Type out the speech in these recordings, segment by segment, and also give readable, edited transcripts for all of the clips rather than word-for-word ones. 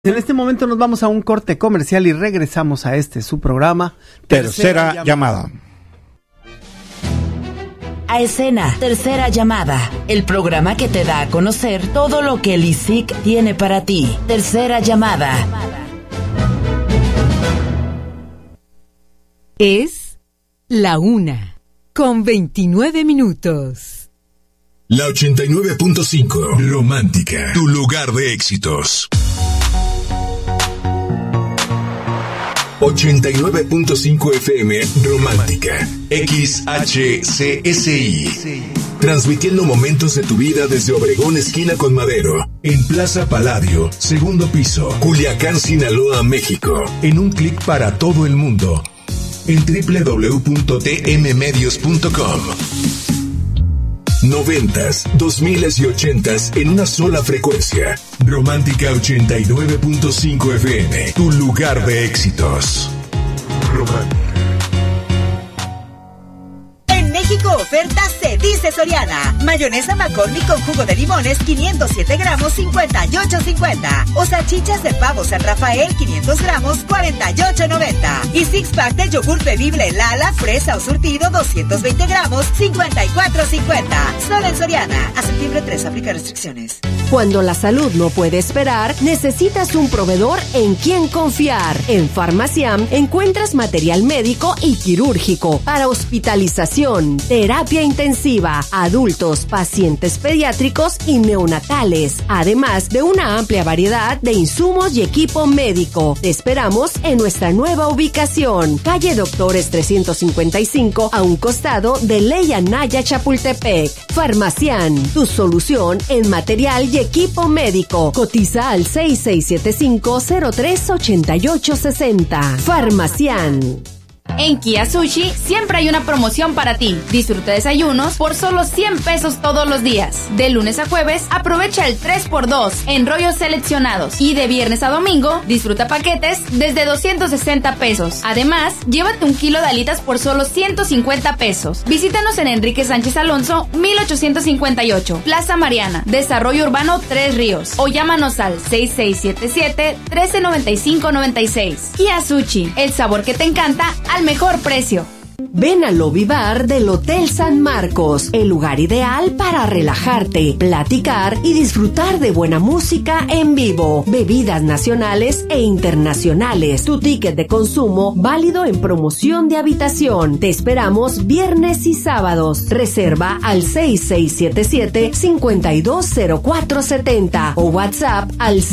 En este momento nos vamos a un corte comercial y regresamos a su programa Tercera Llamada. A escena, Tercera Llamada, el programa que te da a conocer todo lo que el ISIC tiene para ti. Tercera Llamada. Es la 1:29. La 89.5, Romántica, tu lugar de éxitos. 89.5 FM, Romántica, XHCSI. Transmitiendo momentos de tu vida desde Obregón, esquina con Madero, en Plaza Palladio, segundo piso, Culiacán, Sinaloa, México. En un clic para todo el mundo, en www.tmmedios.com. 90s, 2000s y 80s en una sola frecuencia. Romántica 89.5 FM, tu lugar de éxitos. Romántica. En México oferta se dice Soriana. Mayonesa McCormick con jugo de limones 507 gramos 58.50. O salchichas de pavo San Rafael 500 gramos 48.90. Y six pack de yogur bebible Lala, fresa o surtido 220 gramos 54.50. Solo en Soriana. A septiembre 3 aplica restricciones. Cuando la salud no puede esperar, necesitas un proveedor en quien confiar. En Farmaciam encuentras material médico y quirúrgico para hospitalización, terapia intensiva, adultos, pacientes pediátricos y neonatales, además de una amplia variedad de insumos y equipo médico. Te esperamos en nuestra nueva ubicación, calle Doctores 355, a un costado de Ley Anaya, Chapultepec. Farmaciam, tu solución en material y equipo médico. Cotiza al 6675-038860. Farmaciam. En Kia Sushi siempre hay una promoción para ti. Disfruta desayunos por solo 100 pesos todos los días. De lunes a jueves, aprovecha el 3x2 en rollos seleccionados. Y de viernes a domingo, disfruta paquetes desde 260 pesos. Además, llévate 1 kilo de alitas por solo 150 pesos. Visítanos en Enrique Sánchez Alonso, 1858, Plaza Mariana, Desarrollo Urbano 3 Ríos. O llámanos al 6677-139596. Kia Sushi, el sabor que te encanta al mejor precio. Ven al Lobby Bar del Hotel San Marcos, el lugar ideal para relajarte, platicar y disfrutar de buena música en vivo, bebidas nacionales e internacionales. Tu ticket de consumo válido en promoción de habitación. Te esperamos viernes y sábados. Reserva al 6677-520470 o WhatsApp al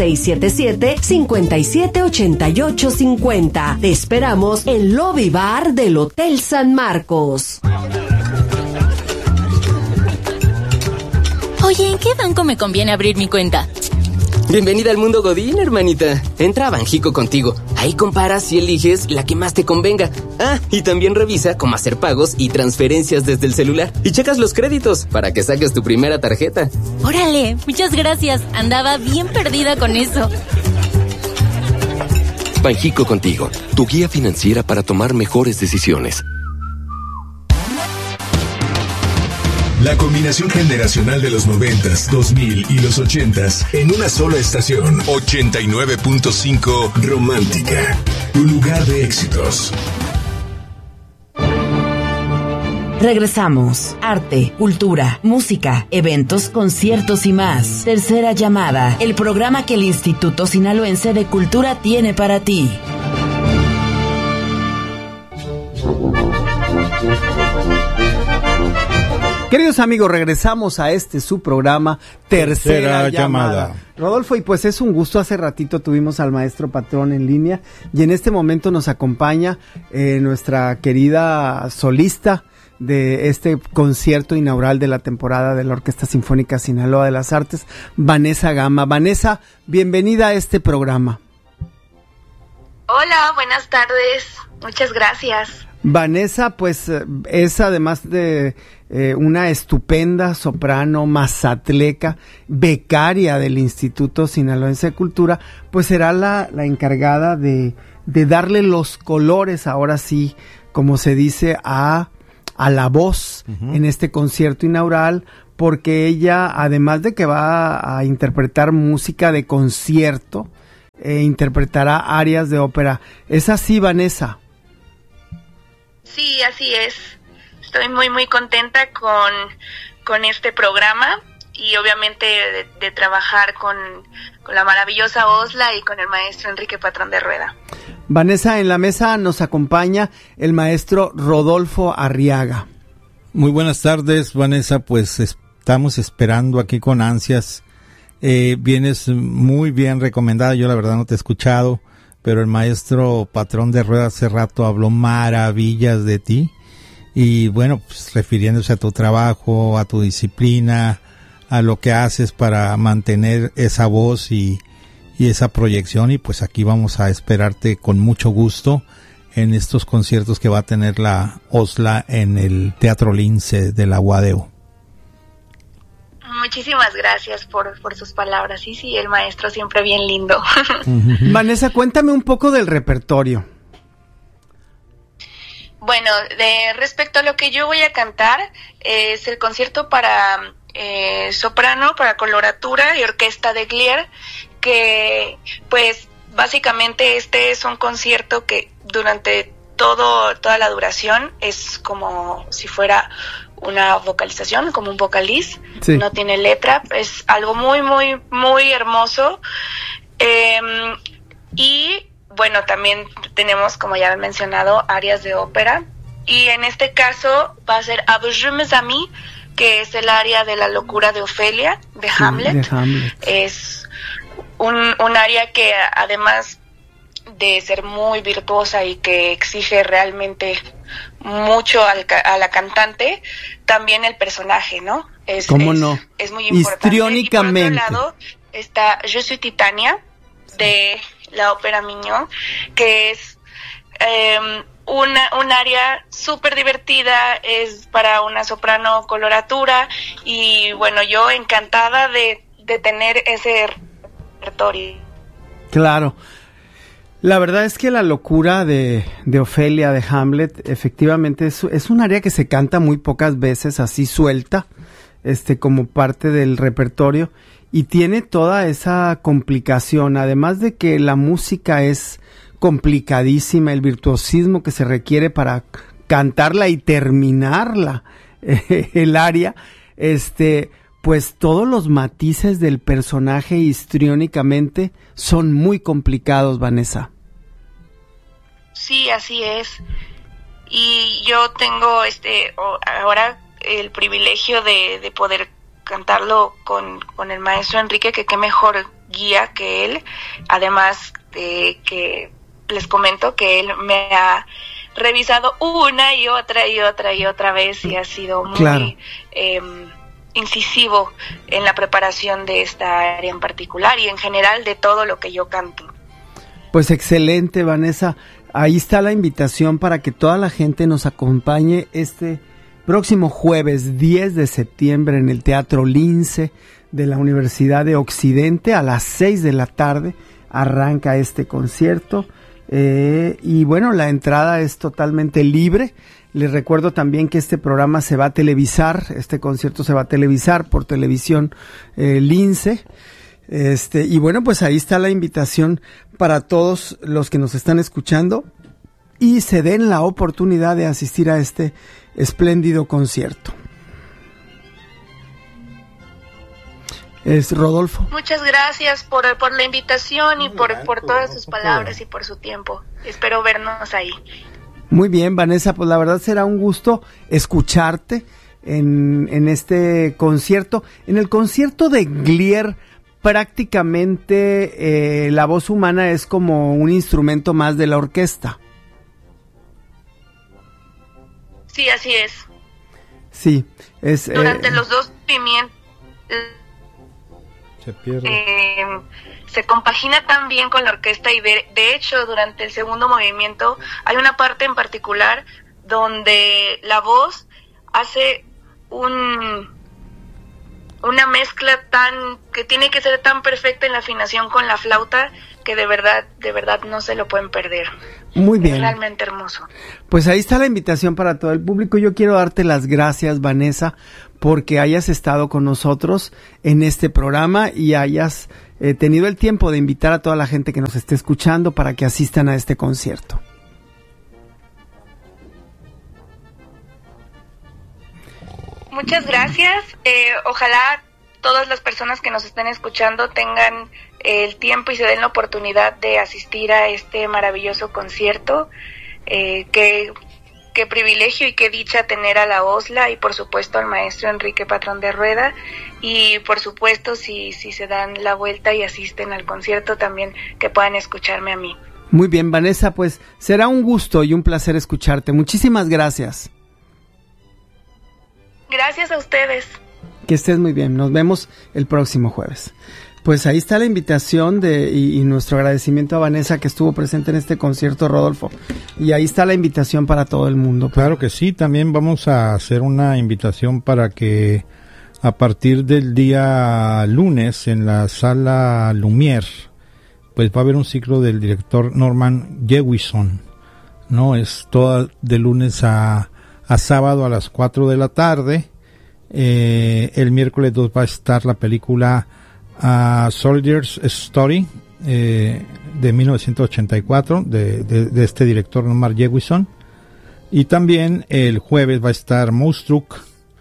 6677-578850. Te esperamos en Lobby Bar del Hotel San Marcos. Oye, ¿en qué banco me conviene abrir mi cuenta? Bienvenida al mundo Godín, hermanita. Entra a Banjico Contigo. Ahí comparas y eliges la que más te convenga. Ah, y también revisa cómo hacer pagos y transferencias desde el celular. Y checas los créditos para que saques tu primera tarjeta. Órale, muchas gracias. Andaba bien perdida con eso. Banjico Contigo, tu guía financiera para tomar mejores decisiones. La combinación generacional de los 90s, 2000 y los 80s en una sola estación. 89.5 Romántica, tu lugar de éxitos. Regresamos. Arte, cultura, música, eventos, conciertos y más. Tercera Llamada, el programa que el Instituto Sinaloense de Cultura tiene para ti. Queridos amigos, regresamos a su programa Tercera Llamada. Rodolfo, y pues es un gusto. Hace ratito tuvimos al maestro Patrón en línea y en este momento nos acompaña nuestra querida solista de este concierto inaugural de la temporada de la Orquesta Sinfónica Sinaloa de las Artes, Vanessa Gama. Vanessa, bienvenida a este programa. Hola, buenas tardes. Muchas gracias. Vanessa, pues es además de una estupenda soprano mazatleca, becaria del Instituto Sinaloense de Cultura, pues será la encargada de darle los colores, ahora sí, como se dice, a la voz en este concierto inaugural, porque ella, además de que va a interpretar música de concierto, interpretará arias de ópera. ¿Es así, Vanessa? Sí, así es. Estoy muy, muy contenta con este programa y obviamente de trabajar con la maravillosa Osla y con el maestro Enrique Patrón de Rueda. Vanessa, en la mesa nos acompaña el maestro Rodolfo Arriaga. Muy buenas tardes, Vanessa, pues estamos esperando aquí con ansias. Vienes muy bien recomendada, yo la verdad no te he escuchado, pero el maestro Patrón de Rueda hace rato habló maravillas de ti. Y bueno, pues refiriéndose a tu trabajo, a tu disciplina, a lo que haces para mantener esa voz y esa proyección, y pues aquí vamos a esperarte con mucho gusto en estos conciertos que va a tener la Osla en el Teatro Lince de la UADEO. Muchísimas gracias por sus palabras. Sí, el maestro siempre bien lindo. Vanessa, cuéntame un poco del repertorio. Bueno, respecto a lo que yo voy a cantar, es el concierto para soprano, para coloratura y orquesta de Glier, que pues básicamente este es un concierto que durante toda la duración es como si fuera una vocalización, como un vocaliz, sí. No tiene letra, es algo muy, muy, muy hermoso. Y bueno, también tenemos, como ya he mencionado, arias de ópera, y en este caso va a ser Avec mes amis, que es el aria de la locura de Ofelia, de Hamlet. De Hamlet. Es un aria que además de ser muy virtuosa y que exige realmente mucho a la cantante, también el personaje, ¿no? ¿Cómo no? Es muy importante. Histriónicamente. Y por otro lado está Je suis Titania, de la ópera Mignon, que es un área súper divertida, es para una soprano coloratura, y bueno, yo encantada de tener ese repertorio. Claro. La verdad es que la locura de Ofelia, de Hamlet, efectivamente es un área que se canta muy pocas veces así suelta, como parte del repertorio, y tiene toda esa complicación, además de que la música es complicadísima, el virtuosismo que se requiere para cantarla y terminarla, el aria, pues todos los matices del personaje histriónicamente son muy complicados, Vanessa. Sí, así es. Y yo tengo ahora el privilegio de poder cantarlo con el maestro Enrique, que qué mejor guía que él, además de que les comento que él me ha revisado una y otra vez, y ha sido muy claro. Incisivo en la preparación de esta área en particular y en general de todo lo que yo canto. Pues excelente, Vanessa. Ahí está la invitación para que toda la gente nos acompañe este próximo jueves 10 de septiembre en el Teatro Lince de la Universidad de Occidente. A las 6 de la tarde arranca este concierto, y bueno, la entrada es totalmente libre. Les recuerdo también que este programa se va a televisar, este concierto se va a televisar por televisión Lince. Y bueno, pues ahí está la invitación para todos los que nos están escuchando y se den la oportunidad de asistir a este espléndido concierto. Rodolfo. Muchas gracias por la invitación y por todas sus palabras y por su tiempo. Espero vernos ahí. Muy bien, Vanessa, pues la verdad será un gusto escucharte en este concierto. En el concierto de Glier, prácticamente la voz humana es como un instrumento más de la orquesta. Sí, así es. Sí, es... Durante los dos movimientos se pierde. Se compagina tan bien con la orquesta, y de hecho durante el segundo movimiento hay una parte en particular donde la voz hace una mezcla que tiene que ser tan perfecta en la afinación con la flauta que de verdad no se lo pueden perder. Muy bien. Es realmente hermoso. Pues ahí está la invitación para todo el público. Yo quiero darte las gracias, Vanessa, porque hayas estado con nosotros en este programa y hayas tenido el tiempo de invitar a toda la gente que nos esté escuchando para que asistan a este concierto. Muchas gracias. Ojalá todas las personas que nos estén escuchando tengan el tiempo y se den la oportunidad de asistir a este maravilloso concierto. Qué privilegio y qué dicha tener a la OSLA y por supuesto al maestro Enrique Patrón de Rueda, y por supuesto si se dan la vuelta y asisten al concierto también que puedan escucharme a mí. Muy bien, Vanessa, pues será un gusto y un placer escucharte. Muchísimas gracias. Gracias a ustedes. Que estés muy bien, nos vemos el próximo jueves. Pues ahí está la invitación y nuestro agradecimiento a Vanessa que estuvo presente en este concierto, Rodolfo. Y ahí está la invitación para todo el mundo. Claro que sí, también vamos a hacer una invitación para que a partir del día lunes en la sala Lumière, pues va a haber un ciclo del director Norman Jewison, ¿no? Es todo de lunes a sábado a las 4 de la tarde. El miércoles 2 va a estar la película Soldier's Story de 1984 de este director Norman Jewison, y también el jueves va a estar Moonstruck,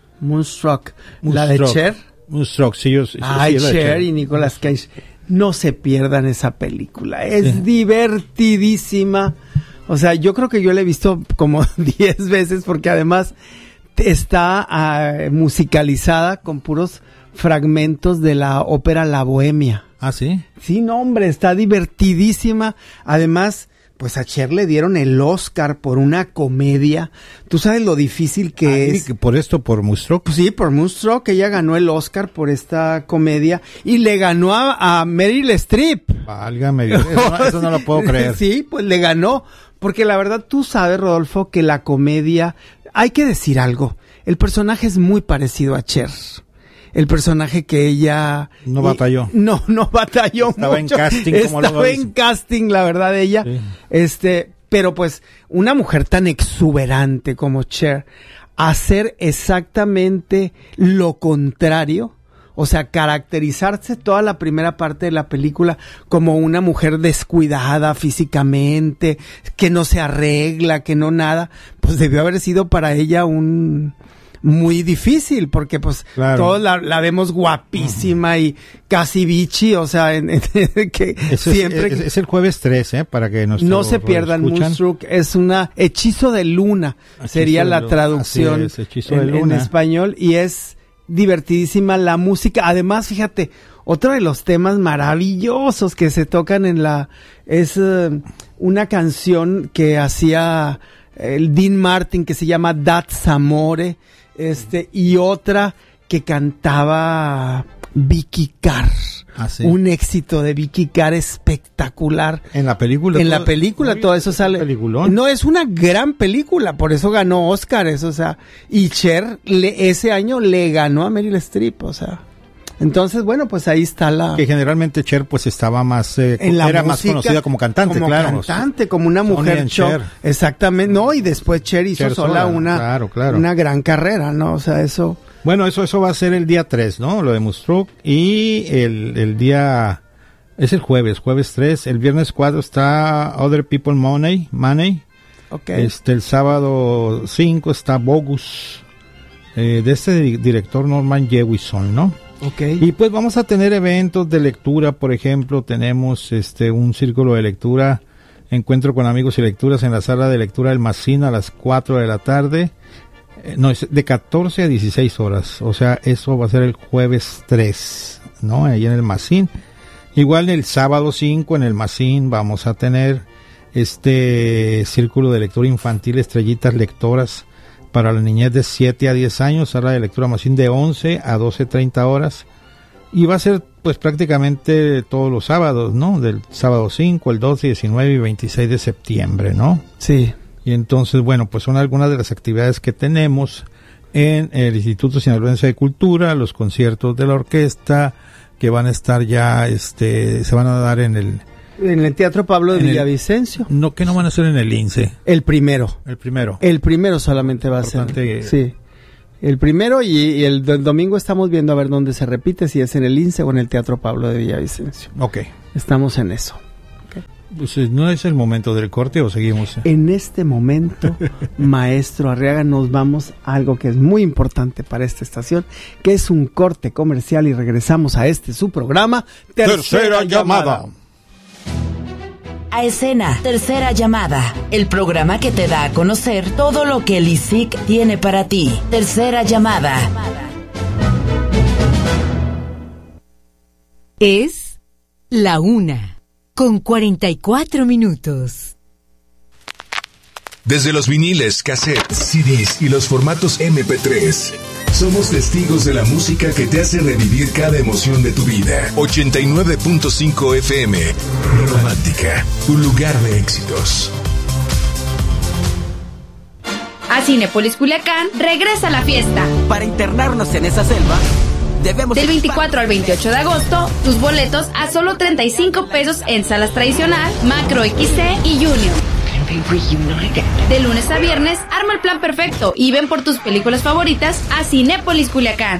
la de Cher. Moonstruck, sí, Cher y Nicolas Cage. No se pierdan esa película, es divertidísima. O sea, yo creo que yo la he visto como 10 veces porque además está musicalizada con puros fragmentos de la ópera La Bohemia. ¿Ah, sí? Sí, no, hombre, está divertidísima. Además, pues a Cher le dieron el Oscar por una comedia. ¿Tú sabes lo difícil que es? ¿Por esto, por Moonstruck? Pues sí, por Moonstruck. Ella ganó el Oscar por esta comedia y le ganó a Meryl Streep. Válgame Dios, eso no lo puedo creer. Sí, pues le ganó. Porque la verdad, tú sabes, Rodolfo, que la comedia... Hay que decir algo. El personaje es muy parecido a Cher. El personaje que ella... No batalló. No batalló Estaba mucho. En casting, como Estaba en casting, la verdad, ella. Sí. Pero pues, una mujer tan exuberante como Cher, hacer exactamente lo contrario, o sea, caracterizarse toda la primera parte de la película como una mujer descuidada físicamente, que no se arregla, que no nada, pues debió haber sido para ella muy difícil, porque pues claro, todos la vemos guapísima y casi bichi, o sea, que siempre... Es el jueves 3, para que no se pierdan. Moonstruck es una Hechizo de Luna, sería la traducción en español, y es divertidísima la música. Además, fíjate, otro de los temas maravillosos que se tocan es una canción que hacía el Dean Martin que se llama That's Amore, y otra que cantaba Vicky Carr. Ah, sí. Un éxito de Vicky Carr espectacular. En la película. Todo eso sale. Peliculón. No, es una gran película, por eso ganó Óscares, o sea, y Cher ese año le ganó a Meryl Streep, o sea. Entonces, bueno, pues ahí está que generalmente Cher pues estaba más era más conocida como cantante, como una mujer Cher. Exactamente, no, y después Cher hizo sola una gran carrera, ¿no? O sea, eso. Bueno, eso va a ser el día 3, ¿no? Lo de Moonstruck, y el día es el jueves 3, el viernes 4 está Other People Money. Okay. El sábado 5 está Bogus, de este director Norman Jewison, ¿no? Okay. Y pues vamos a tener eventos de lectura, por ejemplo, tenemos un círculo de lectura, encuentro con amigos y lecturas en la sala de lectura del Macín a las 4 de la tarde. No, es de 14 a 16 horas, o sea, eso va a ser el jueves 3, ¿no? Ahí en el Macín. Igual el sábado 5 en el Macín vamos a tener círculo de lectura infantil, Estrellitas Lectoras, para la niñez de 7 a 10 años, sala de lectura Macín de 11 a 12:30 horas. Y va a ser pues prácticamente todos los sábados, ¿no? Del sábado 5, el 12, 19 y 26 de septiembre, ¿no? Sí. Y entonces, bueno, pues son algunas de las actividades que tenemos en el Instituto Sinaloense de Cultura, los conciertos de la orquesta que van a estar ya, se van a dar en el Teatro Pablo de Villavicencio. No, que no van a ser en el INSE. El primero. El primero. El primero solamente va a ser. Sí. El primero y el domingo estamos viendo a ver dónde se repite, si es en el INSE o en el Teatro Pablo de Villavicencio. Ok. Estamos en eso. Pues, ¿no es el momento del corte o seguimos? En este momento, maestro Arriaga, nos vamos a algo que es muy importante para esta estación, que es un corte comercial, y regresamos a su programa, Tercera Llamada. A escena, Tercera Llamada, el programa que te da a conocer todo lo que el ISIC tiene para ti. Tercera Llamada. Es la 1:44. Desde los viniles, cassettes, CDs y los formatos MP3, somos testigos de la música que te hace revivir cada emoción de tu vida. 89.5 FM, Romántica, tu lugar de éxitos. A Cinépolis Culiacán regresa la fiesta. Para internarnos en esa selva, debemos... Del 24 al 28 de agosto, tus boletos a solo 35 pesos en salas tradicional, Macro XC y Junior. De lunes a viernes, arma el plan perfecto y ven por tus películas favoritas a Cinépolis Culiacán.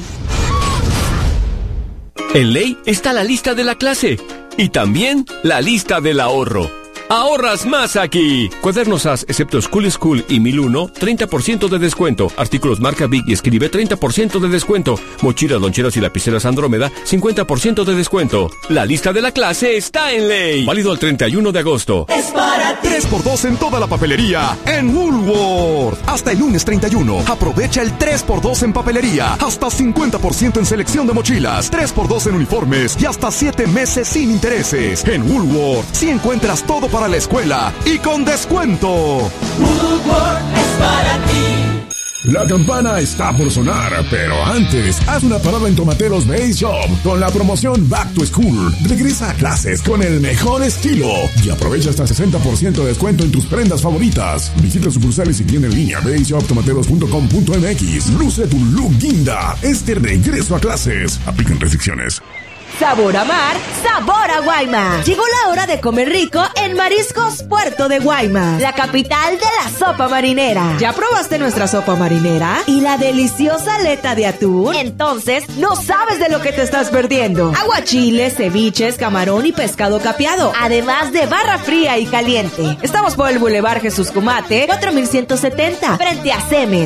En Ley está la lista de la clase y también la lista del ahorro. ¡Ahorras más aquí! Cuadernos AS, excepto School y 1001, 30% de descuento. Artículos marca Big y Escribe, 30% de descuento. Mochilas, loncheras y lapiceras Andrómeda, 50% de descuento. La lista de la clase está en Ley. Válido el 31 de agosto. Es para ti. 3x2 en toda la papelería en Woolworth. Hasta el lunes 31. Aprovecha el 3x2 en papelería. Hasta 50% en selección de mochilas. 3x2 en uniformes y hasta 7 meses sin intereses. En Woolworth, si encuentras todo para la escuela y con descuento. Woolworth es para ti. La campana está por sonar, pero antes, haz una parada en Tomateros Base Shop con la promoción Back to School. Regresa a clases con el mejor estilo y aprovecha hasta 60% de descuento en tus prendas favoritas. Visita sucursales y tienda en línea baseshoptomateros.com.mx. Luce tu look guinda. Regreso a clases. Aplican restricciones. Sabor a mar, sabor a Guaymas. Llegó la hora de comer rico en Mariscos Puerto de Guaymas, la capital de la sopa marinera. ¿Ya probaste nuestra sopa marinera? ¿Y la deliciosa aleta de atún? Entonces, no sabes de lo que te estás perdiendo. Aguachiles, ceviches, camarón y pescado capeado, además de barra fría y caliente. Estamos por el Boulevard Jesús Cumate, 4170, frente a CEMES,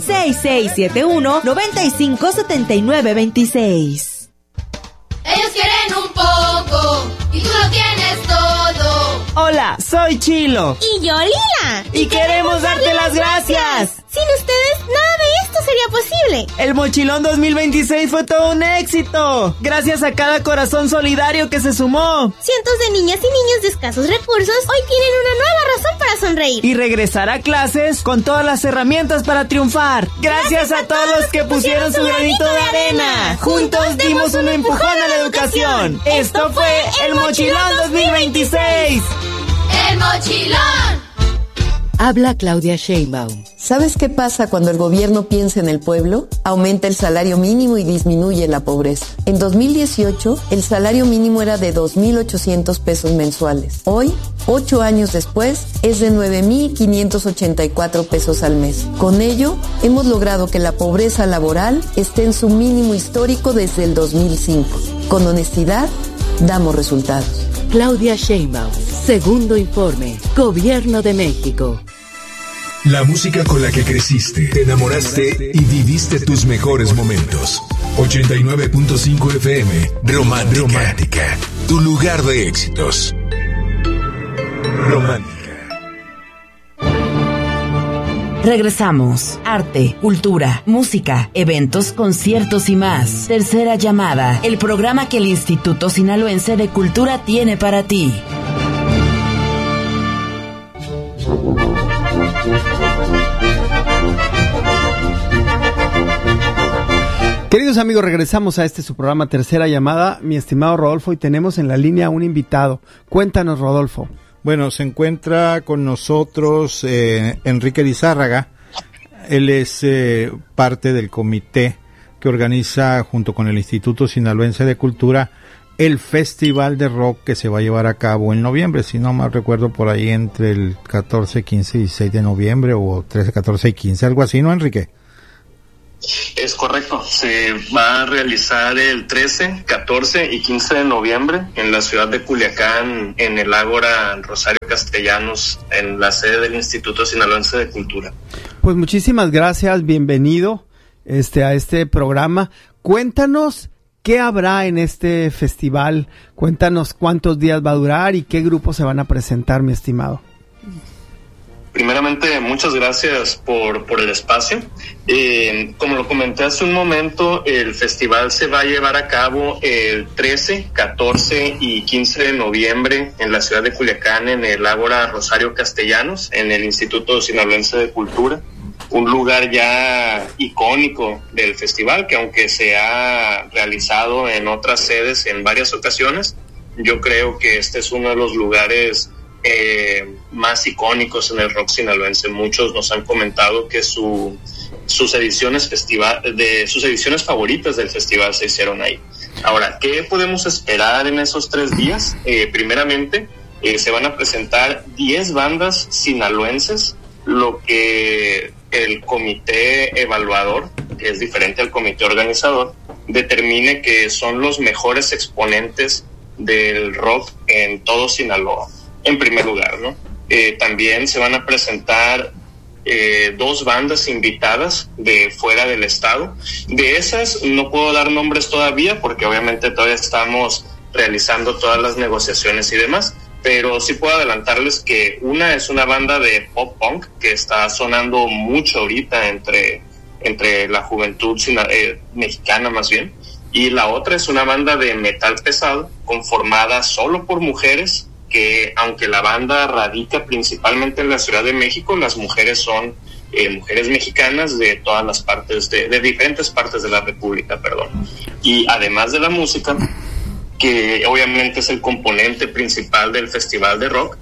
6671-957926. Ellos quieren un poco y tú lo tienes todo. Hola, soy Chilo. Y yo Lila. Y queremos darte las gracias. Sin ustedes, nada de esto sería posible. El Mochilón 2026 fue todo un éxito. Gracias a cada corazón solidario que se sumó. Cientos de niñas y niños de escasos recursos hoy tienen una nueva razón para sonreír. Y regresar a clases con todas las herramientas para triunfar. Gracias a todos los que pusieron su granito de arena. Juntos dimos un empujón a la educación. Esto fue el Mochilón 2026. El Mochilón. Habla Claudia Sheinbaum. ¿Sabes qué pasa cuando el gobierno piensa en el pueblo? Aumenta el salario mínimo y disminuye la pobreza. En 2018, el salario mínimo era de 2,800 pesos mensuales. Hoy, 8 años después, es de 9,584 pesos al mes. Con ello, hemos logrado que la pobreza laboral esté en su mínimo histórico desde el 2005. Con honestidad, damos resultados. Claudia Sheinbaum, segundo informe, Gobierno de México. La música con la que creciste, te enamoraste y viviste tus mejores momentos. 89.5 FM, Romántica, tu lugar de éxitos. Romántica. Regresamos. Arte, cultura, música, eventos, conciertos y más. Tercera Llamada, el programa que el Instituto Sinaloense de Cultura tiene para ti. Queridos amigos, regresamos a su programa Tercera Llamada, mi estimado Rodolfo, y tenemos en la línea un invitado. Cuéntanos, Rodolfo. Bueno, se encuentra con nosotros Enrique Lizárraga. Él es parte del comité que organiza, junto con el Instituto Sinaloense de Cultura, el Festival de Rock que se va a llevar a cabo en noviembre, si no mal recuerdo, por ahí entre el 14, 15 y 16 de noviembre, o 13, 14 y 15, algo así, ¿no, Enrique? Es correcto, se va a realizar el 13, 14 y 15 de noviembre en la ciudad de Culiacán, en el Ágora Rosario Castellanos, en la sede del Instituto Sinaloense de Cultura. Pues muchísimas gracias, bienvenido a este programa. Cuéntanos qué habrá en este festival, cuéntanos cuántos días va a durar y qué grupos se van a presentar, mi estimado. Primeramente, muchas gracias por el espacio. Como lo comenté hace un momento, el festival se va a llevar a cabo el 13, 14 y 15 de noviembre en la ciudad de Culiacán, en el Ágora Rosario Castellanos, en el Instituto Sinaloense de Cultura. Un lugar ya icónico del festival, que aunque se ha realizado en otras sedes en varias ocasiones, yo creo que este es uno de los lugares más icónicos en el rock sinaloense. Muchos nos han comentado que sus ediciones favoritas del festival se hicieron ahí. Ahora, ¿qué podemos esperar en esos 3 días? Primeramente, se van a presentar 10 bandas sinaloenses, lo que el comité evaluador, que es diferente al comité organizador, determine que son los mejores exponentes del rock en todo Sinaloa. En primer lugar, ¿no? También se van a presentar 2 bandas invitadas de fuera del estado. De esas no puedo dar nombres todavía porque obviamente todavía estamos realizando todas las negociaciones y demás, pero sí puedo adelantarles que una es una banda de pop punk que está sonando mucho ahorita entre la juventud mexicana más bien, y la otra es una banda de metal pesado conformada solo por mujeres, que aunque la banda radica principalmente en la Ciudad de México, las mujeres son mujeres mexicanas de todas las partes, de diferentes partes de la República, perdón. Y además de la música, que obviamente es el componente principal del Festival de Rock,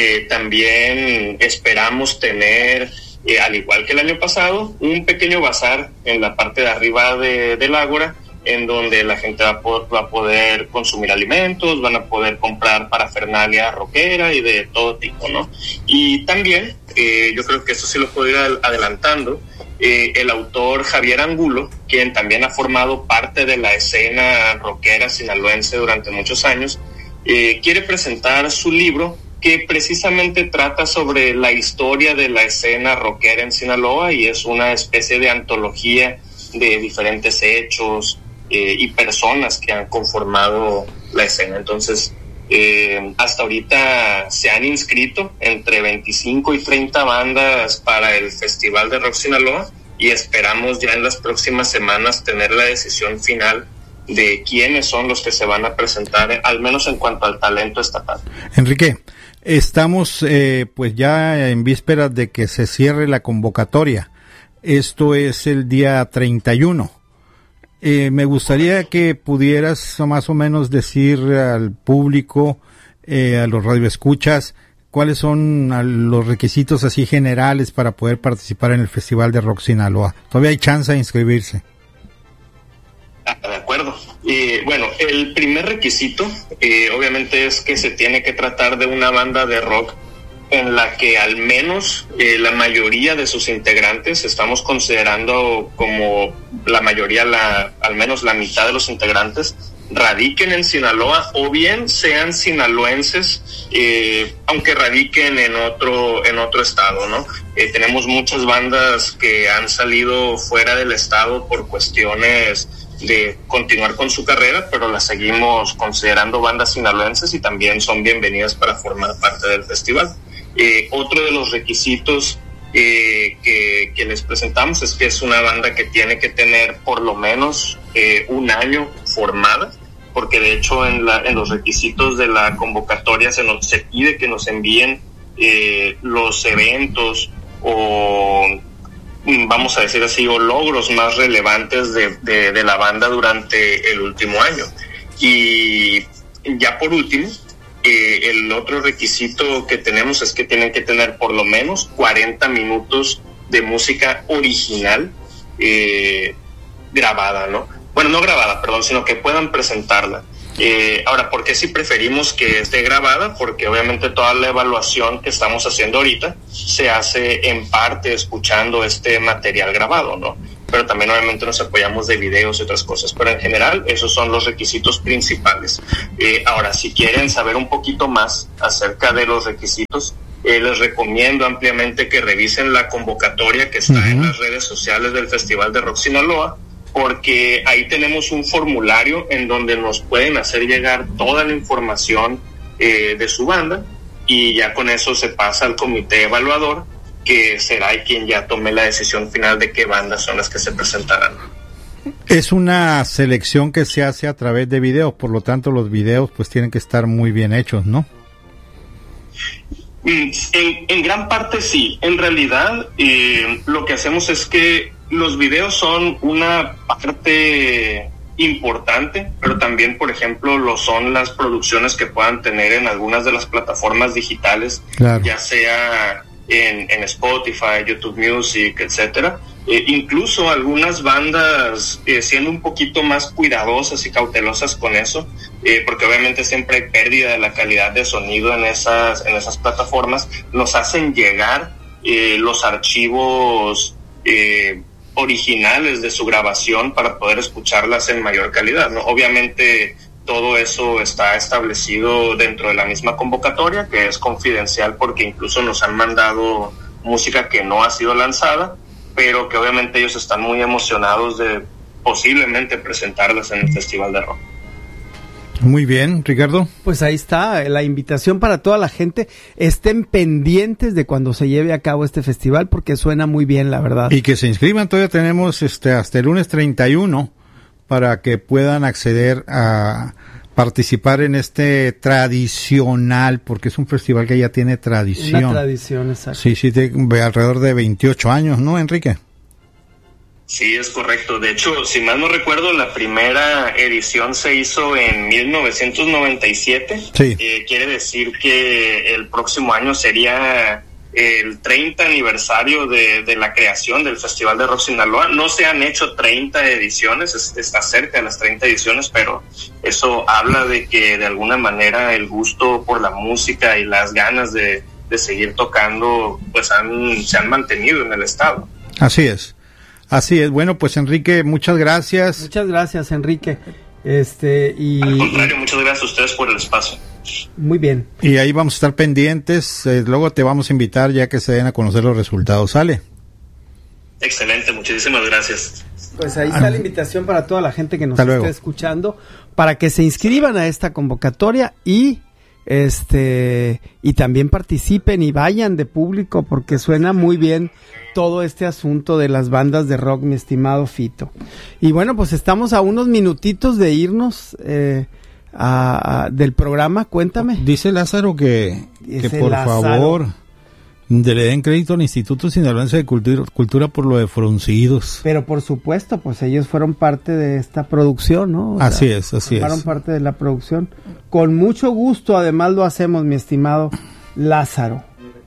también esperamos tener, al igual que el año pasado, un pequeño bazar en la parte de arriba del Ágora, en donde la gente va a poder consumir alimentos, van a poder comprar parafernalia rockera y de todo tipo, ¿no? Y también, yo creo que eso sí lo puedo ir adelantando, el autor Javier Angulo, quien también ha formado parte de la escena rockera sinaloense durante muchos años, quiere presentar su libro que precisamente trata sobre la historia de la escena rockera en Sinaloa, y es una especie de antología de diferentes hechos y personas que han conformado la escena. Entonces, hasta ahorita se han inscrito entre 25 y 30 bandas para el Festival de Rock Sinaloa, y esperamos ya en las próximas semanas tener la decisión final de quiénes son los que se van a presentar, al menos en cuanto al talento estatal. Enrique, estamos pues ya en vísperas de que se cierre la convocatoria. Esto es el día 31. Me gustaría que pudieras más o menos decir al público, a los radioescuchas, cuáles son los requisitos así generales para poder participar en el Festival de Rock Sinaloa. Todavía hay chance de inscribirse. De acuerdo. Bueno, el primer requisito obviamente es que se tiene que tratar de una banda de rock en la que al menos la mayoría de sus integrantes, estamos considerando como la mayoría, al menos la mitad de los integrantes, radiquen en Sinaloa o bien sean sinaloenses, aunque radiquen en otro estado, ¿no? Tenemos muchas bandas que han salido fuera del estado por cuestiones de continuar con su carrera, pero las seguimos considerando bandas sinaloenses y también son bienvenidas para formar parte del festival. Otro de los requisitos que les presentamos es que es una banda que tiene que tener por lo menos un año formada, porque de hecho en los requisitos de la convocatoria se pide que nos envíen los eventos o, vamos a decir así, o logros más relevantes de la banda durante el último año. Y ya por último, el otro requisito que tenemos es que tienen que tener por lo menos 40 minutos de música original grabada, ¿no? Bueno, no grabada, perdón, sino que puedan presentarla. Ahora, ¿por qué sí preferimos que esté grabada? Porque obviamente toda la evaluación que estamos haciendo ahorita se hace en parte escuchando este material grabado, ¿no? pero también obviamente nos apoyamos de videos y otras cosas, pero en general esos son los requisitos principales. Ahora, si quieren saber un poquito más acerca de los requisitos, les recomiendo ampliamente que revisen la convocatoria que está en las redes sociales del Festival de Rock Sinaloa, porque ahí tenemos un formulario en donde nos pueden hacer llegar toda la información de su banda, y ya con eso se pasa al comité evaluador, que será quien ya tome la decisión final de qué bandas son las que se presentarán. Es una selección que se hace a través de videos, por lo tanto los videos pues tienen que estar muy bien hechos, ¿no? En gran parte sí. En realidad lo que hacemos es que los videos son una parte importante, pero también, por ejemplo, lo son las producciones que puedan tener en algunas de las plataformas digitales, claro, ya sea en Spotify, YouTube Music, etcétera. Incluso algunas bandas siendo un poquito más cuidadosas y cautelosas con eso, porque obviamente siempre hay pérdida de la calidad de sonido en esas plataformas, nos hacen llegar los archivos originales de su grabación para poder escucharlas en mayor calidad, ¿no? Obviamente todo eso está establecido dentro de la misma convocatoria, que es confidencial porque incluso nos han mandado música que no ha sido lanzada, pero que obviamente ellos están muy emocionados de posiblemente presentarlas en el Festival de Rock. Muy bien, Ricardo. Pues ahí está la invitación para toda la gente. Estén pendientes de cuando se lleve a cabo este festival, porque suena muy bien, la verdad. Y que se inscriban, todavía tenemos hasta el lunes 31 para que puedan acceder a participar en este tradicional, porque es un festival que ya tiene tradición. Una tradición, exacto. Sí, alrededor de 28 años, ¿no, Enrique? Sí, es correcto. De hecho, si mal no recuerdo, la primera edición se hizo en 1997. Sí. Quiere decir que el próximo año sería el 30 aniversario de la creación del Festival de Rock Sinaloa. No se han hecho 30 ediciones, está cerca de las 30 ediciones, pero eso habla de que de alguna manera el gusto por la música y las ganas de seguir tocando pues se han mantenido en el estado. Así es. Bueno, pues Enrique, muchas gracias. Muchas gracias, Enrique. Al contrario, muchas gracias a ustedes por el espacio. Muy bien. Y ahí vamos a estar pendientes, luego te vamos a invitar ya que se den a conocer los resultados, ¿sale? Excelente, muchísimas gracias. Pues ahí está la invitación para toda la gente que nos esté escuchando, para que se inscriban a esta convocatoria y también participen y vayan de público, porque suena muy bien todo este asunto de las bandas de rock, mi estimado Fito. Y bueno, pues estamos a unos minutitos de irnos del programa. Cuéntame. Dice Lázaro que por favor le den crédito al Instituto Sinaloense de Cultura por lo de Fruncidos. Pero por supuesto, pues ellos fueron parte de esta producción, ¿no? Así es. Fueron parte de la producción. Con mucho gusto, además lo hacemos, mi estimado Lázaro.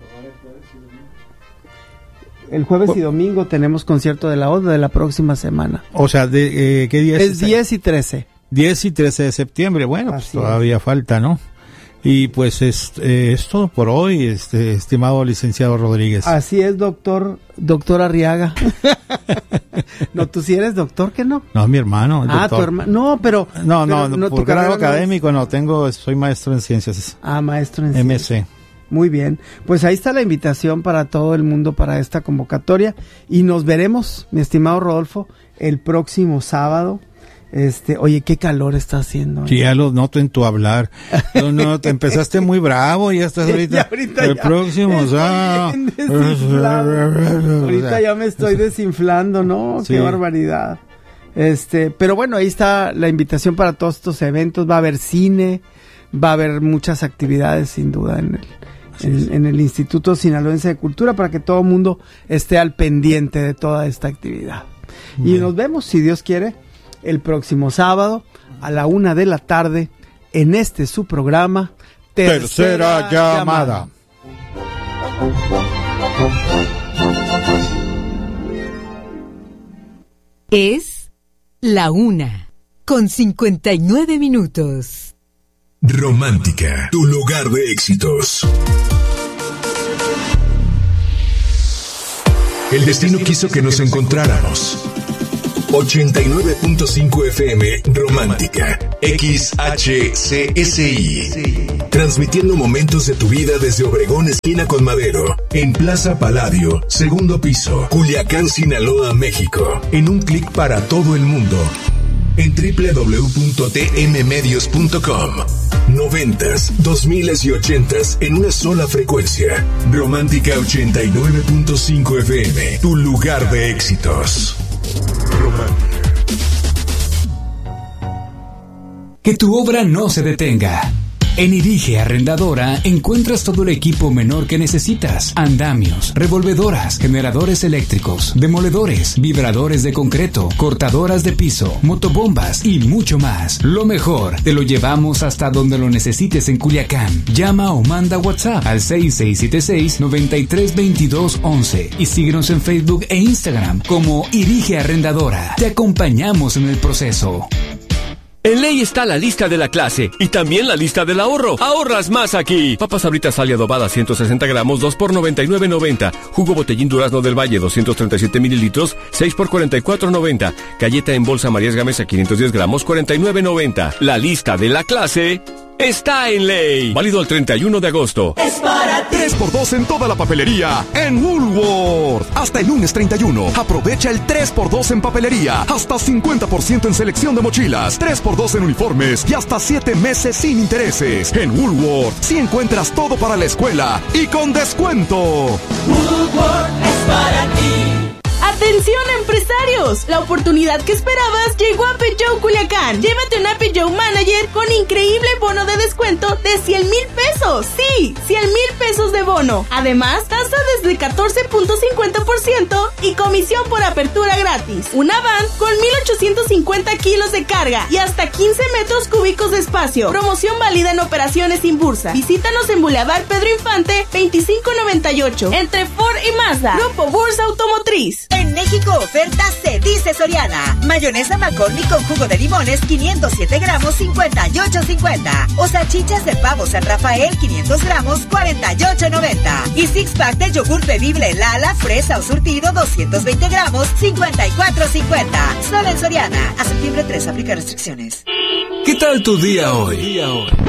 El jueves y domingo tenemos concierto de la ODA de la próxima semana. O sea, ¿qué día es? Es 10 y 13. 10 y 13 de septiembre. Bueno, pues todavía falta, ¿no? Y pues es todo por hoy, estimado licenciado Rodríguez. Así es, doctor Arriaga. No, tú sí eres doctor, ¿qué no? No, mi hermano. Tu hermano. No, pero... No, por grado académico no, soy maestro en ciencias. Maestro en ciencias. MC. Muy bien, pues ahí está la invitación para todo el mundo para esta convocatoria y nos veremos, mi estimado Rodolfo, el próximo sábado. Oye, qué calor está haciendo. Sí, ya lo noto en tu hablar. No, te empezaste muy bravo y ya estás ahorita el próximo sábado. Ahorita ya me estoy desinflando, ¿no? Sí. Qué barbaridad. Pero bueno, ahí está la invitación para todos estos eventos. Va a haber cine, va a haber muchas actividades sin duda en el Instituto Sinaloense de Cultura, para que todo el mundo esté al pendiente de toda esta actividad. Y nos vemos, si Dios quiere, el próximo sábado a la 1:00 p.m. en su programa Tercera Llamada. Es la 1:59. Romántica, tu lugar de éxitos. El destino quiso que nos encontráramos. 89.5 FM Romántica, XHCSI. Transmitiendo momentos de tu vida desde Obregón, esquina con Madero, en Plaza Paladio, segundo piso, Culiacán, Sinaloa, México. En un clic para todo el mundo. En www.tmmedios.com. 90s, 2000s y 80s en una sola frecuencia. Romántica 89.5 FM, tu lugar de éxitos. Que tu obra no se detenga. En Irige Arrendadora encuentras todo el equipo menor que necesitas. Andamios, revolvedoras, generadores eléctricos, demoledores, vibradores de concreto, cortadoras de piso, motobombas y mucho más. Lo mejor, te lo llevamos hasta donde lo necesites en Culiacán. Llama o manda WhatsApp al 6676-932211 y síguenos en Facebook e Instagram como Irige Arrendadora. Te acompañamos en el proceso. En ley está la lista de la clase y también la lista del ahorro. Ahorras más aquí. Papas Sabritas Sal y adobada 160 gramos, 2 por $99.90. Jugo Botellín Durazno del Valle 237 mililitros, 6 por $44.90. Galleta en bolsa Marías Gamesa 510 gramos, $49.90. La lista de la clase está en ley. Válido el 31 de agosto. Es para ti. 3x2 en toda la papelería en Woolworth. Hasta el lunes 31. Aprovecha el 3x2 en papelería. Hasta 50% en selección de mochilas. 3x2 en uniformes y hasta 7 meses sin intereses. En Woolworth sí encuentras todo para la escuela y con descuento. Woolworth es para ti. ¡Atención, empresarios! La oportunidad que esperabas llegó a Peugeot Culiacán. Llévate una Peugeot Manager con increíble bono de descuento de 100,000 pesos. ¡Sí! 100,000 pesos de bono. Además, tasa desde 14.50% y comisión por apertura gratis. Una van con 1,850 kilos de carga y hasta 15 metros cúbicos de espacio. Promoción válida en operaciones sin bursa. Visítanos en Boulevard Pedro Infante, 2598, entre Ford y Mazda. Grupo Bursa Automotriz. En México, oferta se dice Soriana. Mayonesa McCormick con jugo de limones, 507 gramos, 58.50. O salchichas de pavo San Rafael, 500 gramos, 48.90. Y six pack de yogur bebible Lala, fresa o surtido, 220 gramos, 54.50. Solo en Soriana. A septiembre 3, aplica restricciones. ¿Qué tal tu día hoy?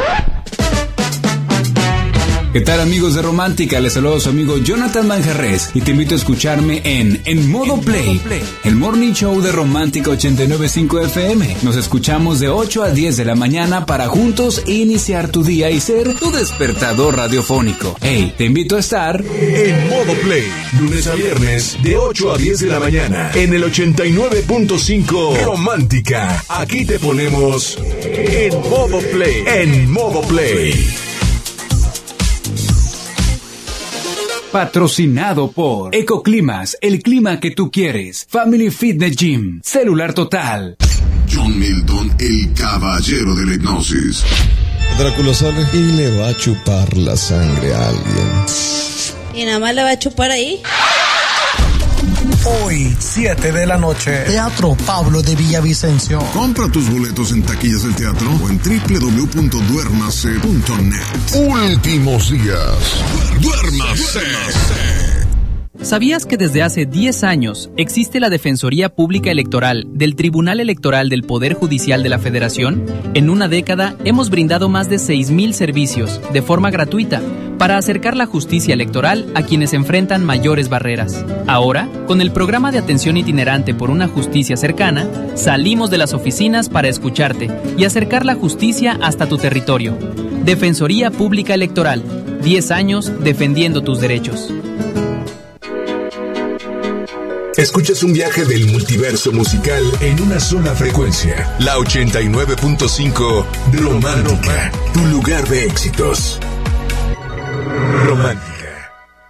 ¿Qué tal, amigos de Romántica? Les saludo a su amigo Jonathan Manjarres y te invito a escucharme en Modo Play, el morning show de Romántica 89.5 FM. Nos escuchamos de 8 a 10 de la mañana para juntos iniciar tu día y ser tu despertador radiofónico. Hey, te invito a estar en Modo Play, lunes a viernes de 8 a 10 de la mañana en el 89.5 Romántica. Aquí te ponemos en Modo Play, en Modo Play. Patrocinado por Ecoclimas, el clima que tú quieres. Family Fitness Gym, Celular Total. John Milton, el caballero de la hipnosis. Drácula sale y le va a chupar la sangre a alguien. ¿Y nada más le va a chupar ahí? Hoy, 7 de la noche, Teatro Pablo de Villavicencio. Compra tus boletos en taquillas del teatro o en www.duermase.net. Últimos días. ¡Duérmase! ¿Sabías que desde hace 10 años existe la Defensoría Pública Electoral del Tribunal Electoral del Poder Judicial de la Federación? En una década hemos brindado más de 6,000 servicios de forma gratuita para acercar la justicia electoral a quienes enfrentan mayores barreras. Ahora, con el programa de atención itinerante por una justicia cercana, salimos de las oficinas para escucharte y acercar la justicia hasta tu territorio. Defensoría Pública Electoral, 10 años defendiendo tus derechos. Escuchas un viaje del multiverso musical en una sola frecuencia. La 89.5 Romántica, tu lugar de éxitos. Romántica.